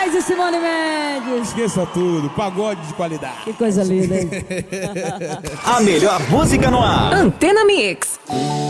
Moraes e Simone Mendes. Esqueça tudo, pagode de qualidade. Que coisa linda, hein? A melhor música no ar. Antena Mix.